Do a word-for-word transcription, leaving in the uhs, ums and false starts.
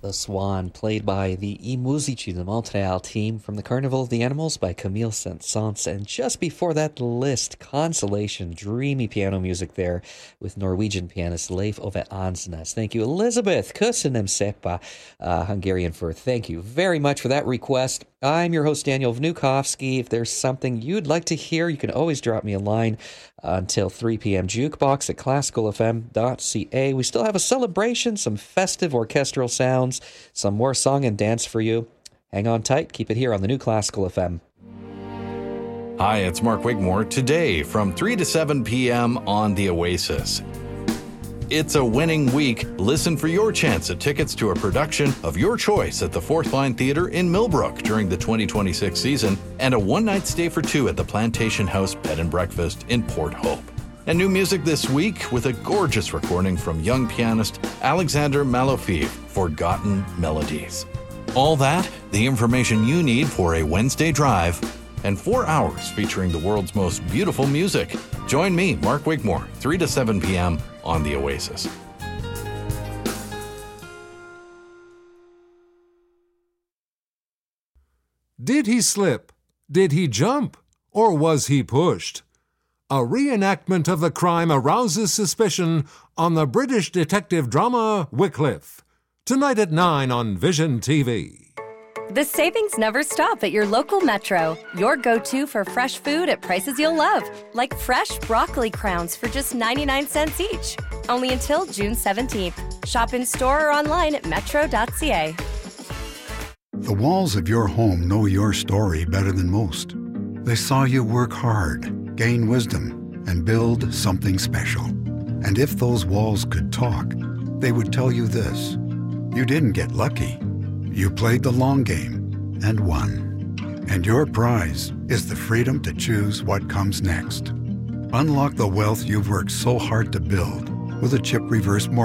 The Swan, played by the I Musici de Montreal team from the Carnival of the Animals by Camille Saint-Saëns. And just before that, List, Consolation, dreamy piano music there with Norwegian pianist Leif Ove Ansnes. Thank you, Elizabeth Kusenem Sepa, uh, Hungarian, for thank you very much for that request. I'm your host, Daniel Vnukovsky. If there's something you'd like to hear, you can always drop me a line uh, until three p.m. Jukebox at classical f m dot c a. We still have a celebration, some festive orchestral sounds, some more song and dance for you. Hang on tight. Keep it here on the new Classical F M. Hi, it's Mark Wigmore. Today from three to seven p.m. on The Oasis. It's a winning week. Listen for your chance at tickets to a production of your choice at the Fourth Line Theatre in Millbrook during the twenty twenty-six season, and a one-night stay for two at the Plantation House Bed and Breakfast in Port Hope. And new music this week with a gorgeous recording from young pianist Alexander Malofeev, Forgotten Melodies. All that, the information you need for a Wednesday drive, and four hours featuring the world's most beautiful music. Join me, Mark Wigmore, three to seven p.m. on The Oasis. Did he slip? Did he jump? Or was he pushed? A reenactment of the crime arouses suspicion on the British detective drama Wycliffe. Tonight at nine on Vision T V. The savings never stop at your local Metro. Your go-to for fresh food at prices you'll love, like fresh broccoli crowns for just ninety-nine cents each. Only until June seventeenth. Shop in store or online at metro dot c a. The walls of your home know your story better than most. They saw you work hard, gain wisdom, and build something special. And if those walls could talk, they would tell you this: you didn't get lucky. You played the long game and won. And your prize is the freedom to choose what comes next. Unlock the wealth you've worked so hard to build with a chip reverse mortgage.